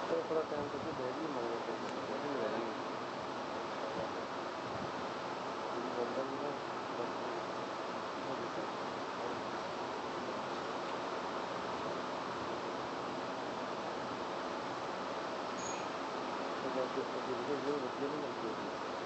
ਫਿਰ ਥੋੜ੍ਹਾ ਟਾਈਮ ਤੁਸੀਂ ਬਹਿ ਜਾਈਏ ਮਗਰ ਫਿਰ ਬੈਠੇ ਰਹਿ ਜਾਵਾਂਗੇ ਜਿਹੜੀ ਬੰਦਾ ਵੀ ਨਾ ਬਸ ਹੋ ਗਿਆ ਅੱਗੇ ਅੱਗੇ ਅੱਗੇ ਵੀਡੀਓ ਵਧੀਆ ਨਹੀਂ ਲੱਗਦੀ